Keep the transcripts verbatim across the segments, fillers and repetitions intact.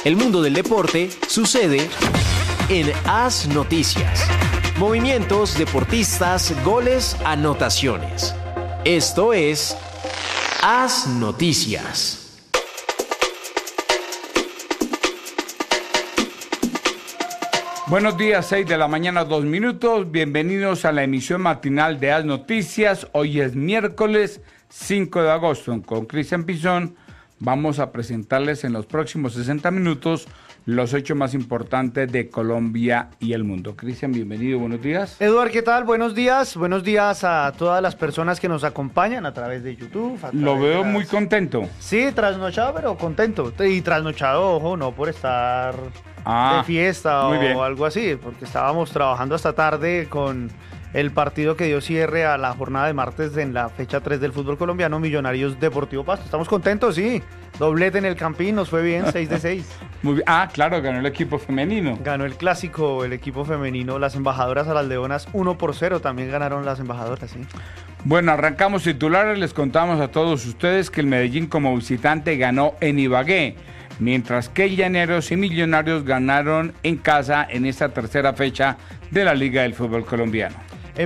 El mundo del deporte sucede en As Noticias. Movimientos, deportistas, goles, anotaciones. Esto es As Noticias. Buenos días, seis de la mañana, dos minutos. Bienvenidos a la emisión matinal de As Noticias. Hoy es miércoles cinco de agosto. Con Cristian Pizón vamos a presentarles en los próximos sesenta minutos los hechos más importantes de Colombia y el mundo. Cristian, bienvenido, buenos días. Eduard, ¿qué tal? Buenos días. Buenos días a todas las personas que nos acompañan a través de YouTube. Lo veo las... muy contento. Sí, trasnochado, pero contento. Y trasnochado, ojo, no por estar ah, de fiesta o bien. algo así, porque estábamos trabajando hasta tarde con el partido que dio cierre a la jornada de martes en la fecha tres del fútbol colombiano, Millonarios Deportivo Pasto. Estamos contentos, sí. Doblete en el Campín, nos fue bien, seis de seis. Muy bien. Ah, claro, ganó el equipo femenino. Ganó el clásico, el equipo femenino, las embajadoras a las Leonas, uno por cero, también ganaron las embajadoras, sí. Bueno, arrancamos titulares, les contamos a todos ustedes que el Medellín como visitante ganó en Ibagué, mientras que Llaneros y Millonarios ganaron en casa en esta tercera fecha de la Liga del Fútbol Colombiano.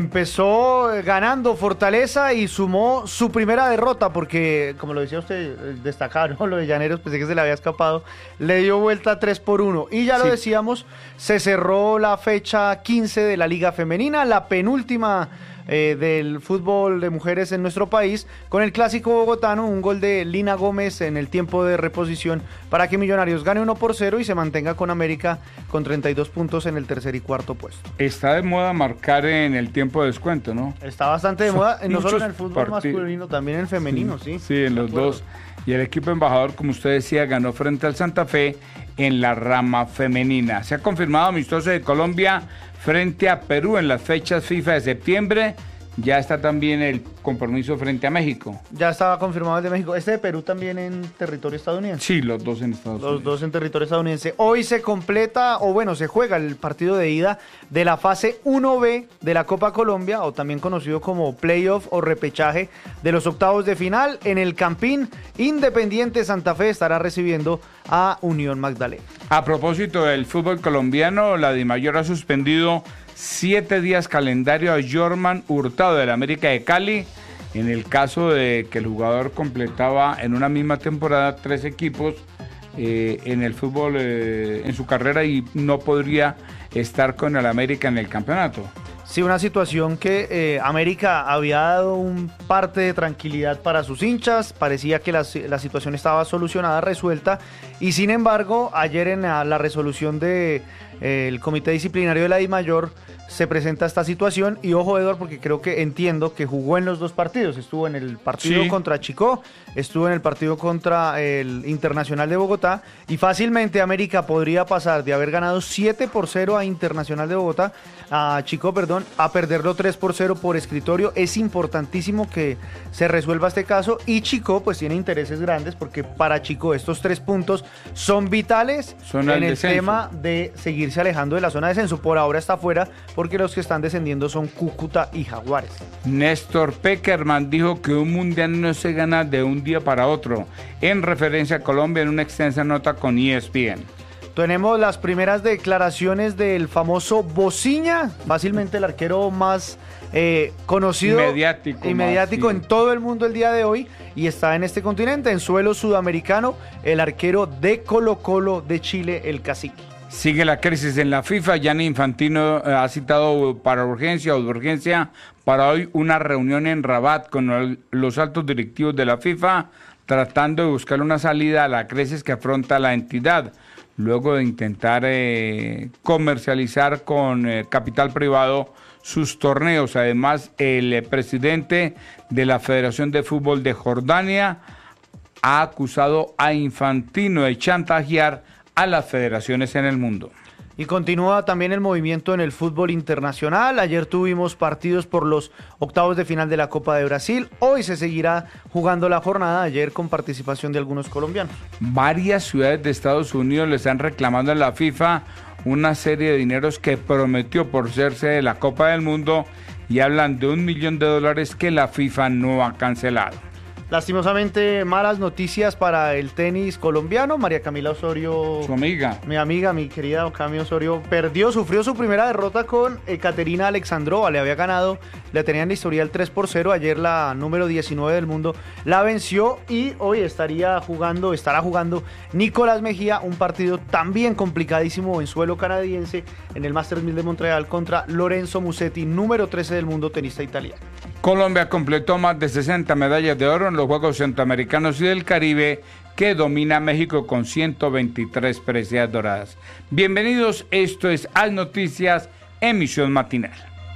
Empezó ganando Fortaleza y sumó su primera derrota porque, como lo decía usted, destacar, ¿no? Lo de Llaneros, pensé que se le había escapado, le dio vuelta tres por uno. Y ya lo sí. decíamos, se cerró la fecha quince de la Liga Femenina, la penúltima eh, del fútbol de mujeres en nuestro país, con el clásico bogotano, un gol de Lina Gómez en el tiempo de reposición para que Millonarios gane uno por cero y se mantenga con América con treinta y dos puntos en el tercer y cuarto puesto. Está de moda marcar en el tiempo de descuento, ¿no? Está bastante de moda, no solo en el fútbol partidos. masculino, también en el femenino, sí. Sí, sí en los dos. Y el equipo embajador, como usted decía, ganó frente al Santa Fe en la rama femenina. Se ha confirmado amistoso de Colombia frente a Perú en las fechas FIFA de septiembre. Ya está también el compromiso frente a México. Ya estaba confirmado el de México. ¿Este de Perú también en territorio estadounidense? Sí, los dos en Estados Unidos. Los dos en territorio estadounidense. Hoy se completa, o bueno, se juega el partido de ida de la fase uno be de la Copa Colombia, o también conocido como playoff o repechaje de los octavos de final. En el Campín, Independiente Santa Fe estará recibiendo a Unión Magdalena. A propósito del fútbol colombiano, la DIMAYOR ha suspendido siete días calendario a Jorman Hurtado del América de Cali, en el caso de que el jugador completaba en una misma temporada tres equipos eh, en el fútbol eh, en su carrera y no podría estar con el América en el campeonato. Sí, una situación que eh, América había dado un parte de tranquilidad para sus hinchas, parecía que la, la situación estaba solucionada, resuelta, y sin embargo, ayer en la, la resolución del de, eh, Comité Disciplinario de la DIMAYOR se presenta esta situación, y ojo, Eduardo, porque creo que entiendo que jugó en los dos partidos, estuvo en el partido sí. contra Chicó, estuvo en el partido contra el Internacional de Bogotá, y fácilmente América podría pasar de haber ganado siete por cero a Internacional de Bogotá, a Chicó, perdón, a perderlo tres por cero por escritorio. Es importantísimo que se resuelva este caso, y Chicó pues tiene intereses grandes, porque para Chicó estos tres puntos son vitales son en el descenso. Tema de seguirse alejando de la zona de descenso. Por ahora está fuera, porque los que están descendiendo son Cúcuta y Jaguares. Néstor Peckerman dijo que un mundial no se gana de un día para otro, en referencia a Colombia, en una extensa nota con E S P N. Tenemos las primeras declaraciones del famoso Bociña, fácilmente el arquero más eh, conocido y mediático, y mediático más, sí. en todo el mundo el día de hoy, y está en este continente, en suelo sudamericano, el arquero de Colo-Colo de Chile, el Cacique. Sigue la crisis en la FIFA. Gianni Infantino ha citado para urgencia o de urgencia para hoy una reunión en Rabat con el, los altos directivos de la FIFA, tratando de buscar una salida a la crisis que afronta la entidad, luego de intentar eh, comercializar con eh, capital privado sus torneos. Además, el eh, presidente de la Federación de Fútbol de Jordania ha acusado a Infantino de chantajear a las federaciones en el mundo. Y continúa también el movimiento en el fútbol internacional. Ayer tuvimos partidos por los octavos de final de la Copa de Brasil. Hoy se seguirá jugando la jornada, ayer con participación de algunos colombianos. Varias ciudades de Estados Unidos le están reclamando a la FIFA una serie de dineros que prometió por ser sede de la Copa del Mundo, y hablan de un millón de dólares que la FIFA no ha cancelado. Lastimosamente, malas noticias para el tenis colombiano. María Camila Osorio, su amiga, mi amiga, mi querida Camila Osorio, perdió, sufrió su primera derrota con Ekaterina Alexandrova. Le había ganado, le tenía en la historial tres por cero. Ayer la número diecinueve del mundo la venció y hoy estaría jugando, estará jugando Nicolás Mejía, un partido también complicadísimo en suelo canadiense en el Masters mil de Montreal contra Lorenzo Musetti, número trece del mundo, tenista italiano. Colombia completó más de sesenta medallas de oro en los Juegos Centroamericanos y del Caribe, que domina a México con ciento veintitrés preseas doradas. Bienvenidos, esto es Haz Noticias, emisión matinal.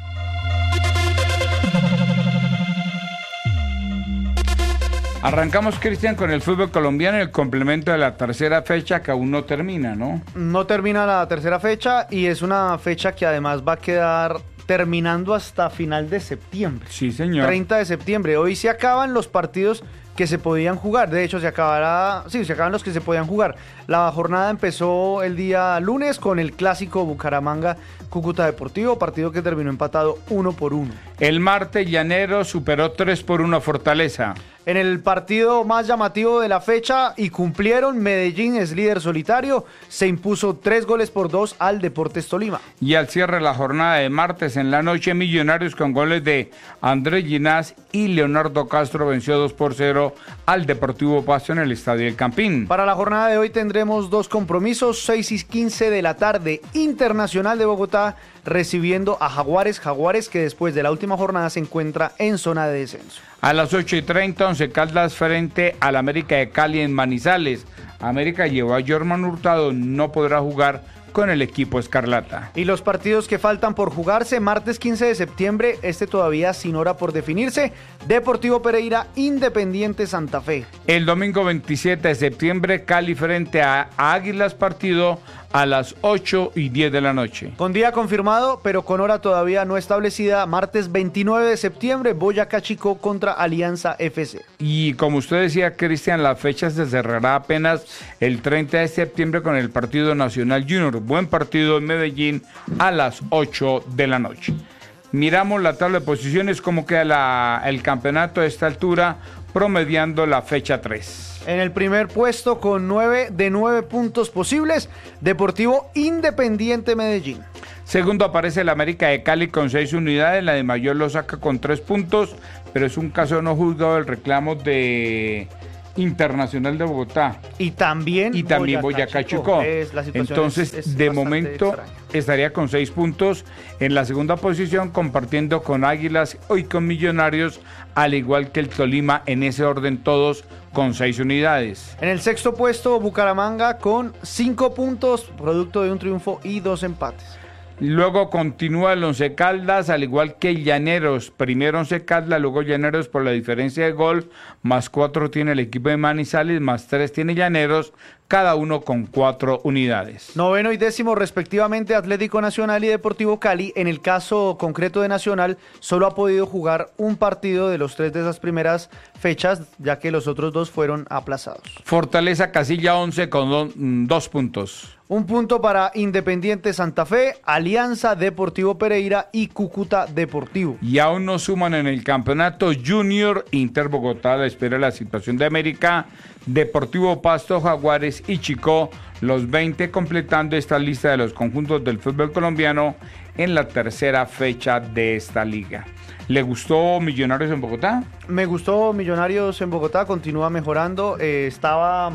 Arrancamos, Cristian, con el fútbol colombiano, el complemento de la tercera fecha que aún no termina, ¿no? No termina la tercera fecha y es una fecha que además va a quedar terminando hasta final de septiembre. Sí, señor. treinta de septiembre. Hoy se acaban los partidos que se podían jugar. De hecho, se acabará, sí, se acaban los que se podían jugar. La jornada empezó el día lunes con el clásico Bucaramanga-Cúcuta Deportivo, partido que terminó empatado uno por uno. El martes, Llaneros superó tres por uno a Fortaleza. En el partido más llamativo de la fecha y cumplieron, Medellín es líder solitario, se impuso tres goles por dos al Deportes Tolima. Y al cierre de la jornada de martes en la noche, Millonarios con goles de Andrés Ginás y Leonardo Castro venció dos por cero al Deportivo Pasto en el Estadio El Campín. Para la jornada de hoy tendremos dos compromisos, seis y quince de la tarde, Internacional de Bogotá recibiendo a Jaguares, Jaguares que después de la última jornada se encuentra en zona de descenso. A las ocho y treinta, Once Caldas frente al América de Cali en Manizales. América llevó a Jorman Hurtado, no podrá jugar con el equipo escarlata. Y los partidos que faltan por jugarse, martes quince de septiembre, este todavía sin hora por definirse, Deportivo Pereira, Independiente Santa Fe. El domingo veintisiete de septiembre, Cali frente a Águilas, partido a las ocho y diez de la noche. Con día confirmado, pero con hora todavía no establecida, martes veintinueve de septiembre, Boyacá Chico contra Alianza F C. Y como usted decía, Cristian, la fecha se cerrará apenas el treinta de septiembre con el partido Nacional Junior. Buen partido en Medellín a las ocho de la noche. Miramos la tabla de posiciones, cómo queda la, el campeonato a esta altura, promediando la fecha tres. En el primer puesto con nueve de nueve puntos posibles, Deportivo Independiente Medellín. Segundo aparece el América de Cali con seis unidades, la de Mayor lo saca con tres puntos, pero es un caso no juzgado del reclamo de Internacional de Bogotá. Y también, y también Boyacá Chico. Entonces, es, es de momento extraña. Estaría con seis puntos en la segunda posición, compartiendo con Águilas y con Millonarios, al igual que el Tolima, en ese orden todos con seis unidades. En el sexto puesto, Bucaramanga con cinco puntos, producto de un triunfo y dos empates. Luego continúa el Once Caldas, al igual que Llaneros. Primero Once Caldas, luego Llaneros por la diferencia de gol. Más cuatro tiene el equipo de Manizales, más tres tiene Llaneros, cada uno con cuatro unidades. Noveno y décimo respectivamente Atlético Nacional y Deportivo Cali. En el caso concreto de Nacional, solo ha podido jugar un partido de los tres de esas primeras fechas, ya que los otros dos fueron aplazados. Fortaleza casilla once con do, dos puntos. Un punto para Independiente Santa Fe, Alianza Deportivo Pereira y Cúcuta Deportivo. Y aún no suman en el campeonato Junior, Inter Bogotá, la espera de la situación de América, Deportivo Pasto, Jaguares y Chico, los veinte completando esta lista de los conjuntos del fútbol colombiano en la tercera fecha de esta liga. ¿Le gustó Millonarios en Bogotá? Me gustó Millonarios en Bogotá, continúa mejorando, eh, estaba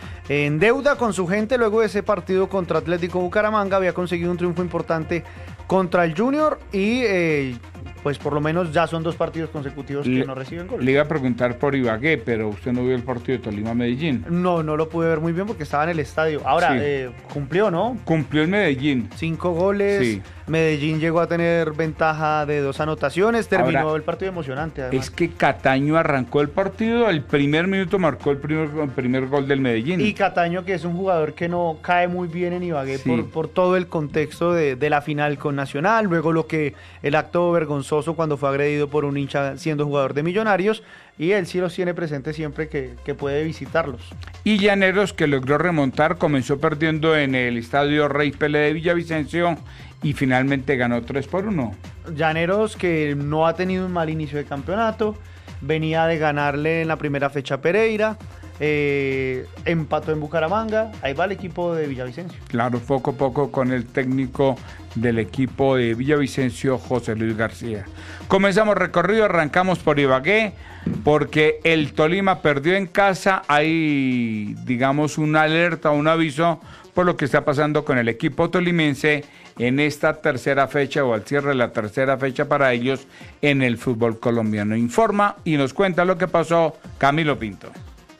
en deuda con su gente luego de ese partido contra Atlético Bucaramanga, había conseguido un triunfo importante contra el Junior y eh, pues por lo menos ya son dos partidos consecutivos que le, no reciben goles. Le iba a preguntar por Ibagué, pero usted no vio el partido de Tolima-Medellín. No, no lo pude ver muy bien porque estaba en el estadio. Ahora, sí. eh, cumplió, ¿no? Cumplió en Medellín. Cinco goles. Sí. Medellín llegó a tener ventaja de dos anotaciones. Terminó Ahora, el partido emocionante, además. Es que Cataño arrancó el partido, el primer minuto marcó el primer, el primer gol del Medellín. Y Cataño, que es un jugador que no cae muy bien en Ibagué sí. por, por todo el contexto de, de la final con Nacional, luego lo que el acto vergonzoso cuando fue agredido por un hincha siendo jugador de Millonarios, y él sí los tiene presente siempre que, que puede visitarlos. Y Llaneros, que logró remontar, comenzó perdiendo en el estadio Rey Pelé de Villavicencio y finalmente ganó tres por uno. Llaneros, que no ha tenido un mal inicio de campeonato, venía de ganarle en la primera fecha a Pereira, eh, empató en Bucaramanga, ahí va el equipo de Villavicencio. Claro, poco a poco con el técnico del equipo de Villavicencio, José Luis García. Comenzamos recorrido, arrancamos por Ibagué, porque el Tolima perdió en casa. Hay, digamos, una alerta, un aviso por lo que está pasando con el equipo tolimense en esta tercera fecha o al cierre de la tercera fecha para ellos en el fútbol colombiano. Informa y nos cuenta lo que pasó Camilo Pinto.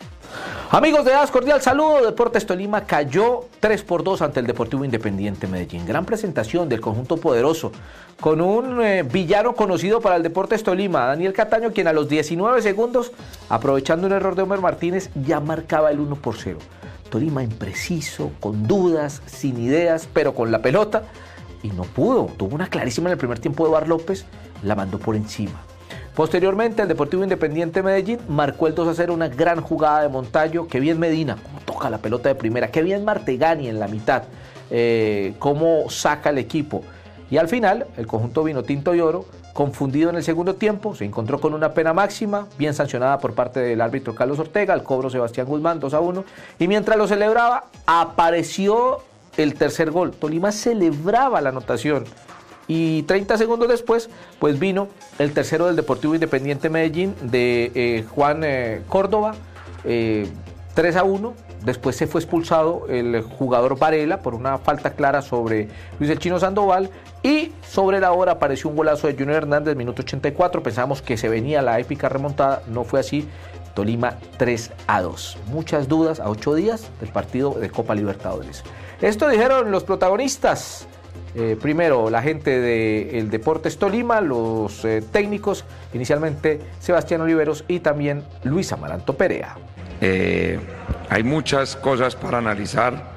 Amigos de A S, cordial saludo. Deportes Tolima cayó tres por dos ante el Deportivo Independiente Medellín. Gran presentación del conjunto poderoso, con un eh, villano conocido para el Deportes Tolima, Daniel Cataño, quien a los diecinueve segundos, aprovechando un error de Homer Martínez, ya marcaba el uno por cero. Tolima impreciso, con dudas, sin ideas, pero con la pelota, y no pudo. Tuvo una clarísima en el primer tiempo de Eduard López, la mandó por encima. Posteriormente, el Deportivo Independiente Medellín marcó el dos a cero, una gran jugada de Montaño. Qué bien Medina, cómo toca la pelota de primera. Qué bien Martegani en la mitad, eh, cómo saca el equipo. Y al final, el conjunto vinotinto y oro, confundido en el segundo tiempo, se encontró con una pena máxima, bien sancionada por parte del árbitro Carlos Ortega, al cobro Sebastián Guzmán, dos a uno. Y mientras lo celebraba, apareció el tercer gol. Tolima celebraba la anotación. Y treinta segundos después, pues vino el tercero del Deportivo Independiente Medellín, de eh, Juan eh, Córdoba, eh, tres a uno. Después se fue expulsado el jugador Varela por una falta clara sobre Luis el Chino Sandoval. Y sobre la hora apareció un golazo de Junior Hernández, minuto ochenta y cuatro. Pensábamos que se venía la épica remontada, no fue así. Tolima tres a dos. Muchas dudas a ocho días del partido de Copa Libertadores. Esto dijeron los protagonistas. Eh, primero la gente del Deportes Tolima, los eh, técnicos, inicialmente Sebastián Oliveros y también Luis Amaranto Perea. Eh, hay muchas cosas para analizar,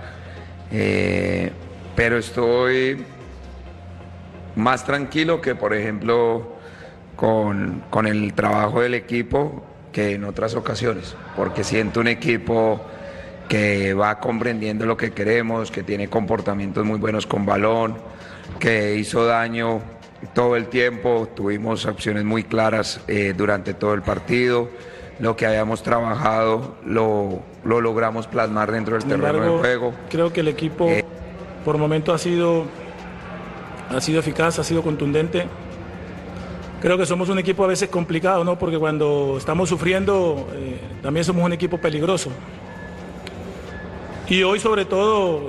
eh, pero estoy más tranquilo que, por ejemplo, con, con el trabajo del equipo que en otras ocasiones, porque siento un equipo que va comprendiendo lo que queremos, que tiene comportamientos muy buenos con balón, que hizo daño todo el tiempo. Tuvimos opciones muy claras eh, durante todo el partido. Lo que habíamos trabajado lo, lo logramos plasmar dentro del terreno de juego. Creo que el equipo eh, por momentos ha sido, ha sido eficaz, ha sido contundente. Creo que somos un equipo a veces complicado, ¿no? Porque cuando estamos sufriendo eh, también somos un equipo peligroso. Y hoy sobre todo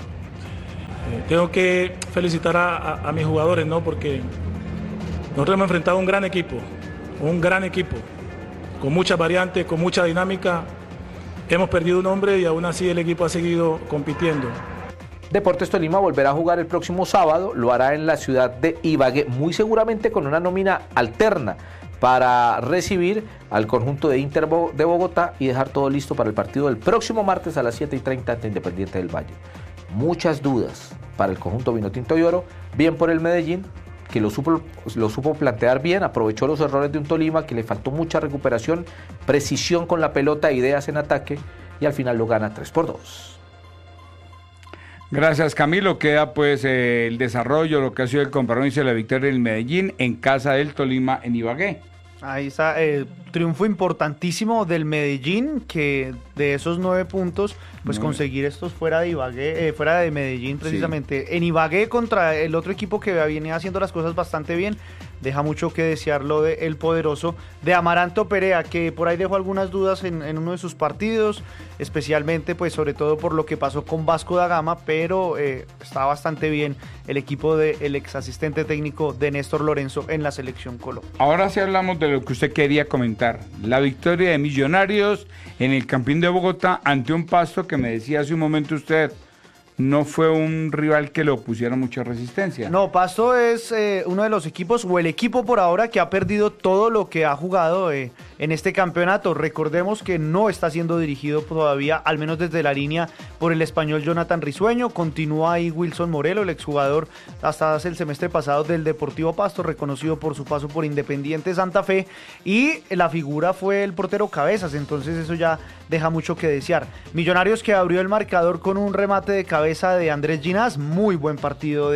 eh, tengo que felicitar a, a, a mis jugadores, ¿no? Porque nosotros hemos enfrentado a un gran equipo, un gran equipo, con muchas variantes, con mucha dinámica. Hemos perdido un hombre y aún así el equipo ha seguido compitiendo. Deportes Tolima volverá a jugar el próximo sábado, lo hará en la ciudad de Ibagué, muy seguramente con una nómina alterna para recibir al conjunto de Inter de Bogotá y dejar todo listo para el partido del próximo martes a las siete y treinta ante Independiente del Valle. Muchas dudas para el conjunto vinotinto y oro, bien por el Medellín, que lo supo, lo supo plantear bien, aprovechó los errores de un Tolima que le faltó mucha recuperación, precisión con la pelota, ideas en ataque, y al final lo gana tres por dos. Gracias, Camilo. Queda pues eh, el desarrollo, lo que ha sido el compromiso de la victoria del Medellín en casa del Tolima en Ibagué. Ahí está, eh, triunfo importantísimo del Medellín, que de esos nueve puntos, pues nueve. conseguir estos fuera de Ibagué, eh, fuera de Medellín precisamente. Sí. En Ibagué contra el otro equipo que venía haciendo las cosas bastante bien, deja mucho que desear lo de el poderoso de Amaranto Perea, que por ahí dejó algunas dudas en, en uno de sus partidos, especialmente pues sobre todo por lo que pasó con Vasco da Gama, pero eh, está bastante bien el equipo del ex asistente técnico de Néstor Lorenzo en la selección Colombia. Ahora sí hablamos de lo que usted quería comentar, la victoria de Millonarios en el Campín de Bogotá ante un Pasto que me decía hace un momento usted, no fue un rival que le opusiera mucha resistencia. No, Pasto es eh, uno de los equipos, o el equipo por ahora, que ha perdido todo lo que ha jugado eh, en este campeonato. Recordemos que no está siendo dirigido todavía, al menos desde la línea, por el español Jonathan Risueño. Continúa ahí Wilson Morelo, el exjugador hasta hace el semestre pasado del Deportivo Pasto, reconocido por su paso por Independiente Santa Fe. Y la figura fue el portero Cabezas, entonces eso ya deja mucho que desear. Millonarios que abrió el marcador con un remate de cabeza de Andrés Ginás, muy buen partido de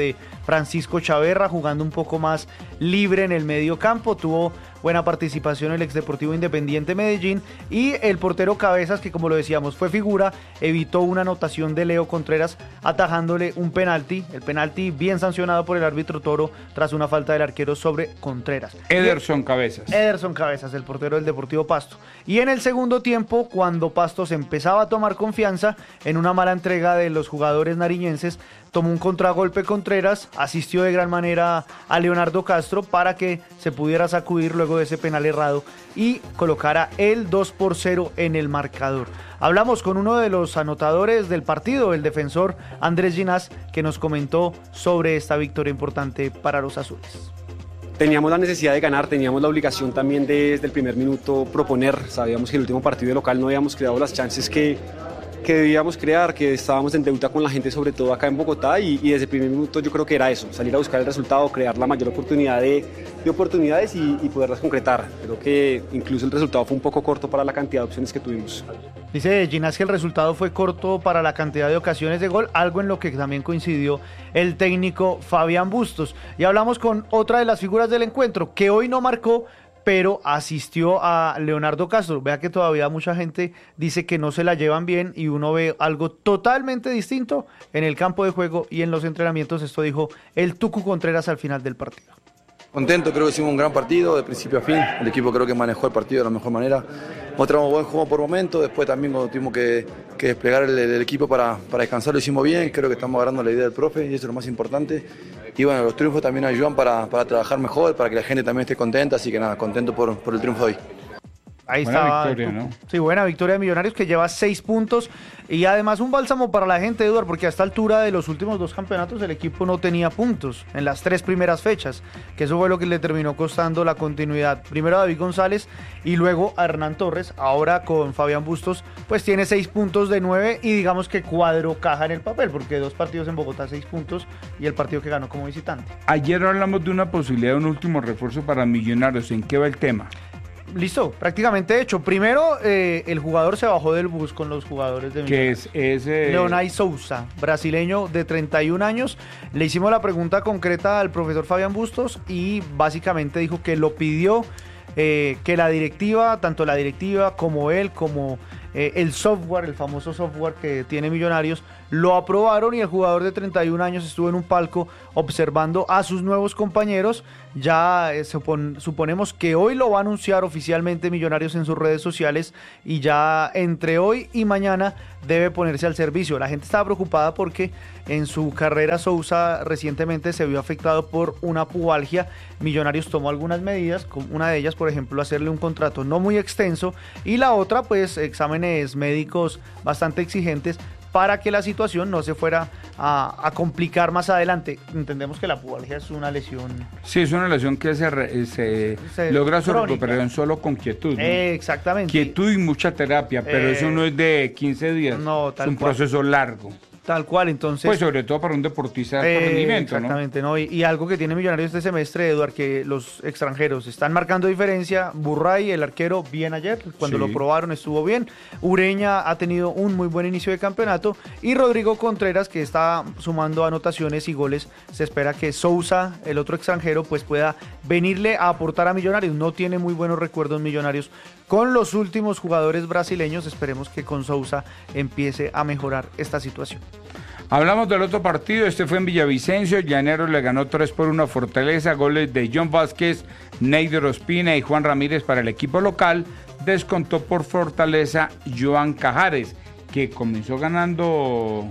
Francisco Chaverra jugando un poco más libre en el medio campo, tuvo buena participación el ex Deportivo Independiente Medellín, y el portero Cabezas, que como lo decíamos fue figura, evitó una anotación de Leo Contreras atajándole un penalti, el penalti bien sancionado por el árbitro Toro tras una falta del arquero sobre Contreras. Ederson Cabezas. Ederson Cabezas, el portero del Deportivo Pasto. Y en el segundo tiempo, cuando Pasto se empezaba a tomar confianza en una mala entrega de los jugadores nariñenses, tomó un contragolpe Contreras, asistió de gran manera a Leonardo Castro para que se pudiera sacudir luego de ese penal errado y colocara el dos por cero en el marcador. Hablamos con uno de los anotadores del partido, el defensor Andrés Ginás, que nos comentó sobre esta victoria importante para los azules. Teníamos la necesidad de ganar, teníamos la obligación también de, desde el primer minuto proponer. Sabíamos que el último partido de local no habíamos creado las chances que, que debíamos crear, que estábamos en deuda con la gente, sobre todo acá en Bogotá, y, y desde el primer minuto yo creo que era eso, salir a buscar el resultado, crear la mayor oportunidad de, de oportunidades y, y poderlas concretar. Creo que incluso el resultado fue un poco corto para la cantidad de opciones que tuvimos. Dice Ginás que el resultado fue corto para la cantidad de ocasiones de gol, algo en lo que también coincidió el técnico Fabián Bustos. Y hablamos con otra de las figuras del encuentro, que hoy no marcó, pero asistió a Leonardo Castro. Vea que todavía mucha gente dice que no se la llevan bien y uno ve algo totalmente distinto en el campo de juego y en los entrenamientos. Esto dijo el Tucu Contreras al final del partido. Contento, creo que hicimos un gran partido de principio a fin. El equipo creo que manejó el partido de la mejor manera. Mostramos buen juego por momentos, después también cuando tuvimos que, que desplegar el, el equipo para, para descansar lo hicimos bien. Creo que estamos agarrando la idea del profe y eso es lo más importante. Y bueno, los triunfos también ayudan para, para trabajar mejor, para que la gente también esté contenta, así que nada, contento por, por el triunfo de hoy. Ahí buena estaba, victoria, ¿no? Sí, buena victoria de Millonarios, que lleva seis puntos y además un bálsamo para la gente, Eduardo, porque a esta altura de los últimos dos campeonatos el equipo no tenía puntos en las tres primeras fechas, que eso fue lo que le terminó costando la continuidad. Primero a David González y luego a Hernán Torres. Ahora con Fabián Bustos pues tiene seis puntos de nueve y digamos que cuadro caja en el papel, porque dos partidos en Bogotá, seis puntos, y el partido que ganó como visitante. Ayer hablamos de una posibilidad de un último refuerzo para Millonarios. ¿En qué va el tema? Listo, prácticamente hecho. Primero, eh, el jugador se bajó del bus con los jugadores de Millonarios. Que es, es eh... Leonay Souza, brasileño de treinta y un años. Le hicimos la pregunta concreta al profesor Fabián Bustos y básicamente dijo que lo pidió, eh, que la directiva, tanto la directiva como él, como eh, el software, el famoso software que tiene Millonarios, lo aprobaron y el jugador de treinta y un años estuvo en un palco observando a sus nuevos compañeros. Ya eh, supon, suponemos que hoy lo va a anunciar oficialmente Millonarios en sus redes sociales y ya entre hoy y mañana debe ponerse al servicio. La gente estaba preocupada porque en su carrera Souza recientemente se vio afectado por una pubalgia. Millonarios tomó algunas medidas, una de ellas por ejemplo hacerle un contrato no muy extenso y la otra pues exámenes médicos bastante exigentes para que la situación no se fuera a, a complicar más adelante. Entendemos que la pubalgia es una lesión... Sí, es una lesión que se, re, se, se logra su recuperación solo con quietud, ¿no? Eh, exactamente. Quietud y mucha terapia, pero eh, eso no es de quince días, no, tal es un cual. proceso largo. Tal cual, entonces... Pues sobre todo para un deportista de eh, rendimiento, exactamente, ¿no? ¿no? Y, y algo que tiene Millonarios este semestre, Eduard, que los extranjeros están marcando diferencia. Burray, el arquero, bien ayer, cuando sí. lo probaron estuvo bien. Ureña ha tenido un muy buen inicio de campeonato. Y Rodrigo Contreras, que está sumando anotaciones y goles. Se espera que Souza, el otro extranjero, pues pueda venirle a aportar a Millonarios. No tiene muy buenos recuerdos Millonarios con los últimos jugadores brasileños. Esperemos que con Souza empiece a mejorar esta situación. Hablamos del otro partido, este fue en Villavicencio. Llaneros le ganó tres por uno a Fortaleza, goles de John Vázquez, Neider Ospina y Juan Ramírez para el equipo local. Descontó por Fortaleza Joan Cajares, que comenzó ganando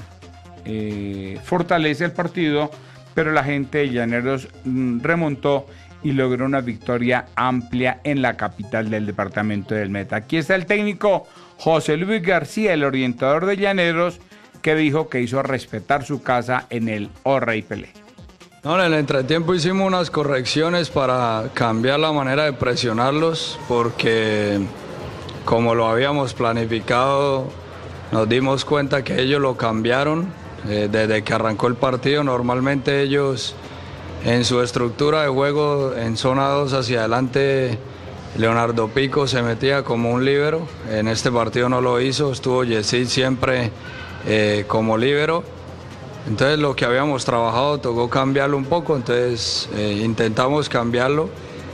eh, Fortaleza el partido, pero la gente de Llaneros mm, remontó y logró una victoria amplia en la capital del departamento del Meta. Aquí está el técnico José Luis García, el orientador de Llaneros, que dijo que hizo respetar su casa en el O Rey Pelé. No, en el entretiempo hicimos unas correcciones para cambiar la manera de presionarlos, porque como lo habíamos planificado, nos dimos cuenta que ellos lo cambiaron. Eh, desde que arrancó el partido, normalmente ellos en su estructura de juego en zona dos hacia adelante, Leonardo Pico se metía como un líbero. En este partido no lo hizo, estuvo Yesid siempre eh, como líbero. Entonces lo que habíamos trabajado tocó cambiarlo un poco, entonces eh, intentamos cambiarlo.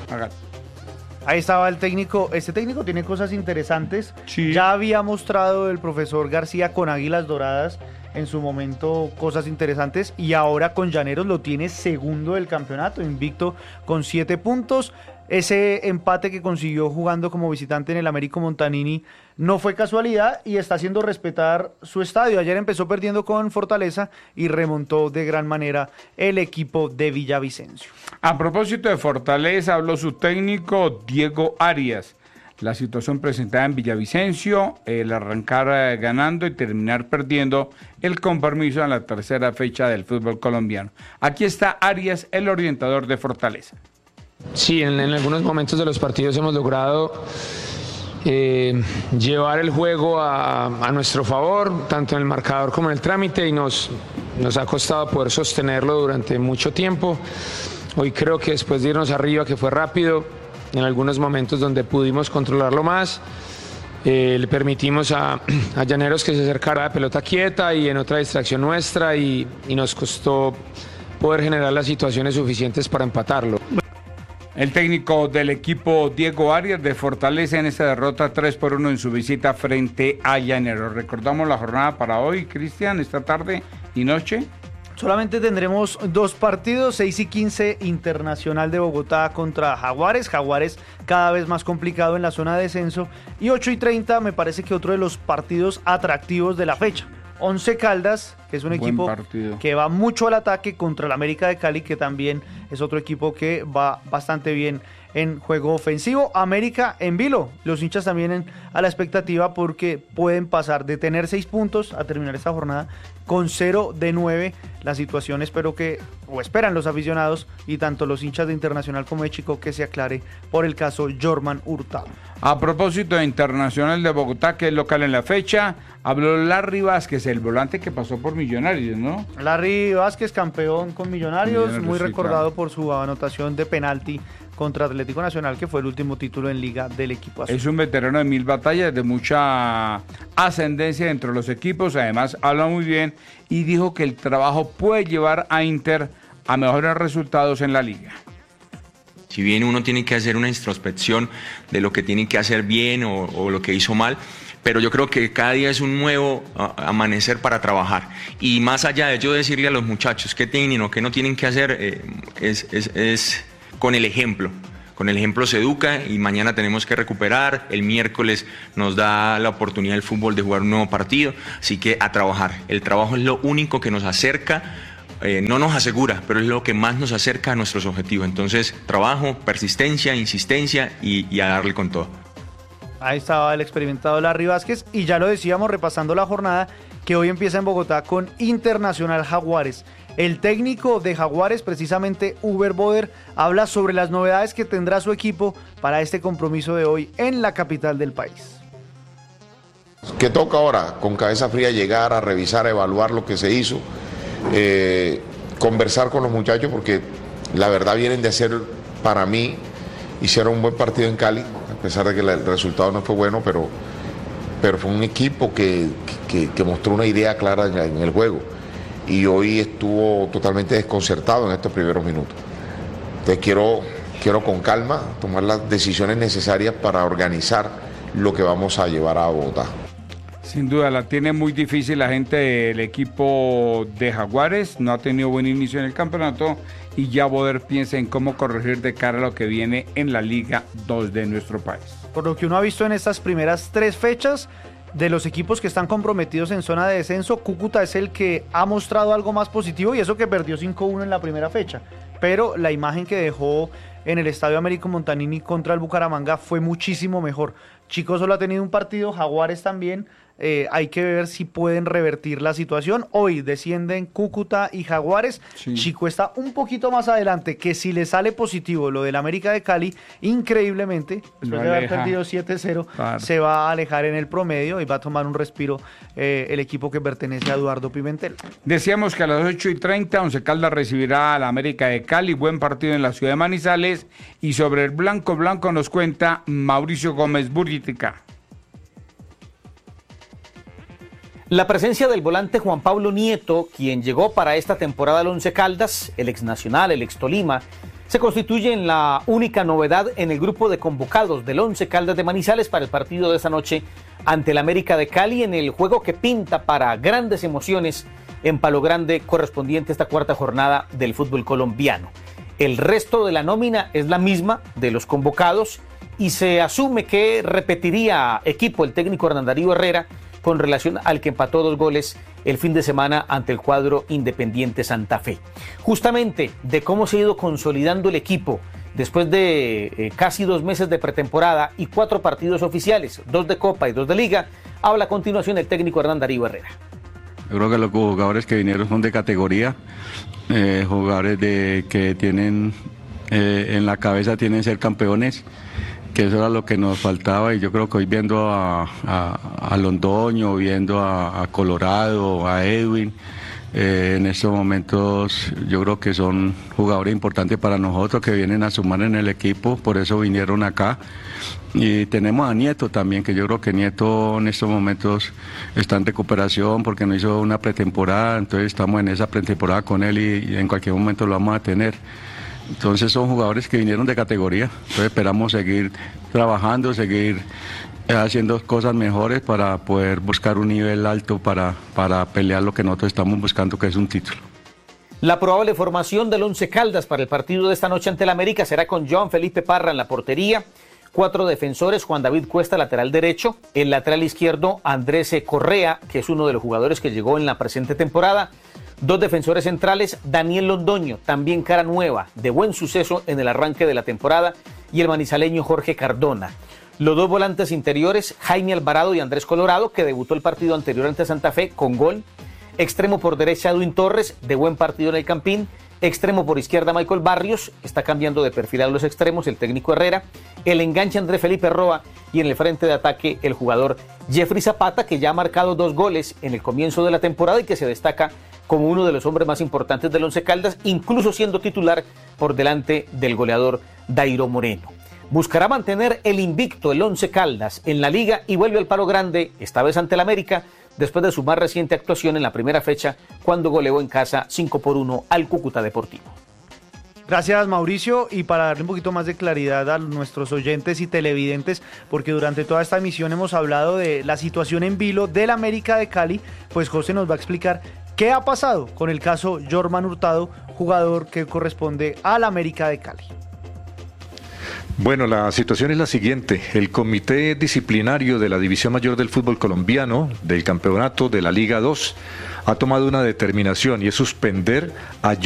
Ahí estaba el técnico. Este técnico tiene cosas interesantes. Sí. Ya había mostrado el profesor García con Águilas Doradas en su momento cosas interesantes y ahora con Llaneros lo tiene segundo del campeonato, invicto con siete puntos. Ese empate que consiguió jugando como visitante en el Américo Montanini no fue casualidad y está haciendo respetar su estadio. Ayer empezó perdiendo con Fortaleza y remontó de gran manera el equipo de Villavicencio. A propósito de Fortaleza, habló su técnico Diego Arias. La situación presentada en Villavicencio, el arrancar eh, ganando y terminar perdiendo el compromiso en la tercera fecha del fútbol colombiano. Aquí está Arias, el orientador de Fortaleza. Sí, en, en algunos momentos de los partidos hemos logrado eh, llevar el juego a, a nuestro favor, tanto en el marcador como en el trámite, y nos, nos ha costado poder sostenerlo durante mucho tiempo. Hoy creo que después de irnos arriba, que fue rápido, en algunos momentos donde pudimos controlarlo más, eh, le permitimos a, a Llaneros que se acercara a la pelota quieta y en otra distracción nuestra, y, y nos costó poder generar las situaciones suficientes para empatarlo. El técnico del equipo Diego Arias de Fortaleza en esta derrota tres por uno en su visita frente a Llaneros. Recordamos la jornada para hoy, Cristian, esta tarde y noche. Solamente tendremos dos partidos, seis y quince Internacional de Bogotá contra Jaguares, Jaguares cada vez más complicado en la zona de descenso, y ocho y treinta me parece que otro de los partidos atractivos de la fecha. Once Caldas, que es un Buen equipo partido. que va mucho al ataque contra el América de Cali, que también es otro equipo que va bastante bien en juego ofensivo. América en vilo, los hinchas también en, a la expectativa porque pueden pasar de tener seis puntos a terminar esta jornada con cero de nueve. La situación espero que, o esperan los aficionados y tanto los hinchas de Internacional como de Chico, que se aclare por el caso Jorman Hurtado. A propósito de Internacional de Bogotá, que es local en la fecha, habló Larry Vázquez, el volante que pasó por Millonarios, ¿no? Larry Vázquez, campeón con Millonarios, Millonarios, muy sí, recordado claro. por su anotación de penalti contra Atlético Nacional, que fue el último título en Liga del equipo azul. Es un veterano de mil batallas, de mucha ascendencia entre los equipos, además habla muy bien y dijo que el trabajo puede llevar a Inter a mejores resultados en la liga. Si bien uno tiene que hacer una introspección de lo que tiene que hacer bien o, o lo que hizo mal, pero yo creo que cada día es un nuevo uh, amanecer para trabajar. Y más allá de yo decirle a los muchachos qué tienen o qué no tienen que hacer, eh, es, es, es con el ejemplo. Con el ejemplo se educa y mañana tenemos que recuperar. El miércoles nos da la oportunidad el fútbol de jugar un nuevo partido. Así que a trabajar. El trabajo es lo único que nos acerca, eh, no nos asegura, pero es lo que más nos acerca a nuestros objetivos. Entonces, trabajo, persistencia, insistencia y, y a darle con todo. Ahí estaba el experimentado Larry Vázquez y ya lo decíamos repasando la jornada que hoy empieza en Bogotá con Internacional Jaguares. El técnico de Jaguares, precisamente Uber Boder, habla sobre las novedades que tendrá su equipo para este compromiso de hoy en la capital del país. ¿Qué toca ahora? Con cabeza fría llegar a revisar, a evaluar lo que se hizo, eh, conversar con los muchachos porque la verdad vienen de hacer, para mí, hicieron un buen partido en Cali, a pesar de que el resultado no fue bueno, pero, pero fue un equipo que, que, que mostró una idea clara en, en el juego. Y hoy estuvo totalmente desconcertado en estos primeros minutos. Entonces quiero, quiero con calma tomar las decisiones necesarias para organizar lo que vamos a llevar a Bogotá. Sin duda, la tiene muy difícil la gente del equipo de Jaguares, no ha tenido buen inicio en el campeonato y ya Boder piensa en cómo corregir de cara a lo que viene en la Liga dos de nuestro país. Por lo que uno ha visto en estas primeras tres fechas, de los equipos que están comprometidos en zona de descenso, Cúcuta es el que ha mostrado algo más positivo y eso que perdió cinco uno en la primera fecha. Pero la imagen que dejó en el Estadio Américo Montanini contra el Bucaramanga fue muchísimo mejor. Chico solo ha tenido un partido, Jaguares también. Eh, hay que ver si pueden revertir la situación. Hoy descienden Cúcuta y Jaguares. Sí. Chico está un poquito más adelante, que si le sale positivo lo del América de Cali, increíblemente, después de haber perdido siete cero, claro, se va a alejar en el promedio y va a tomar un respiro eh, el equipo que pertenece a Eduardo Pimentel. Decíamos que a las ocho y treinta Once Caldas recibirá a la América de Cali, buen partido en la ciudad de Manizales, y sobre el blanco blanco nos cuenta Mauricio Gómez Burritica. La presencia del volante Juan Pablo Nieto, quien llegó para esta temporada al Once Caldas, el ex Nacional, el ex Tolima, se constituye en la única novedad en el grupo de convocados del Once Caldas de Manizales para el partido de esta noche ante el América de Cali, en el juego que pinta para grandes emociones en Palo Grande, correspondiente a esta cuarta jornada del fútbol colombiano. El resto de la nómina es la misma de los convocados y se asume que repetiría equipo el técnico Hernán Darío Herrera con relación al que empató dos goles el fin de semana ante el cuadro Independiente Santa Fe. Justamente de cómo se ha ido consolidando el equipo después de eh, casi dos meses de pretemporada y cuatro partidos oficiales, dos de Copa y dos de Liga, habla a continuación el técnico Hernán Darío Herrera. Yo creo que los jugadores que vinieron son de categoría, eh, jugadores de, que tienen eh, en la cabeza tienen ser campeones, que eso era lo que nos faltaba, y yo creo que hoy viendo a, a, a Londoño, viendo a, a Colorado, a Edwin, eh, en estos momentos yo creo que son jugadores importantes para nosotros que vienen a sumar en el equipo, por eso vinieron acá. Y tenemos a Nieto también, que yo creo que Nieto en estos momentos está en recuperación porque no hizo una pretemporada, entonces estamos en esa pretemporada con él y, y en cualquier momento lo vamos a tener. Entonces son jugadores que vinieron de categoría, entonces esperamos seguir trabajando, seguir haciendo cosas mejores para poder buscar un nivel alto para, para pelear lo que nosotros estamos buscando, que es un título. La probable formación del Once Caldas para el partido de esta noche ante el América será con Joan Felipe Parra en la portería, cuatro defensores, Juan David Cuesta, lateral derecho, el lateral izquierdo Andrés Correa, que es uno de los jugadores que llegó en la presente temporada, dos defensores centrales, Daniel Londoño, también cara nueva, de buen suceso en el arranque de la temporada, y el manizaleño Jorge Cardona. Los dos volantes interiores, Jaime Alvarado y Andrés Colorado, que debutó el partido anterior ante Santa Fe con gol. Extremo por derecha, Edwin Torres, de buen partido en el Campín. Extremo por izquierda, Michael Barrios, está cambiando de perfil a los extremos el técnico Herrera. El enganche, Andrés Felipe Roa, y en el frente de ataque el jugador Jeffrey Zapata, que ya ha marcado dos goles en el comienzo de la temporada y que se destaca como uno de los hombres más importantes del Once Caldas, incluso siendo titular por delante del goleador Dairo Moreno. Buscará mantener el invicto el Once Caldas en la Liga y vuelve al Palo Grande, esta vez ante el América, después de su más reciente actuación en la primera fecha, cuando goleó en casa cinco por uno al Cúcuta Deportivo. Gracias, Mauricio, y para darle un poquito más de claridad a nuestros oyentes y televidentes, porque durante toda esta emisión hemos hablado de la situación en vilo del América de Cali, pues José nos va a explicar qué ha pasado con el caso Jorman Hurtado, jugador que corresponde al América de Cali. Bueno, la situación es la siguiente. El Comité Disciplinario de la División Mayor del Fútbol Colombiano, del campeonato de la Liga dos, ha tomado una determinación y es suspender a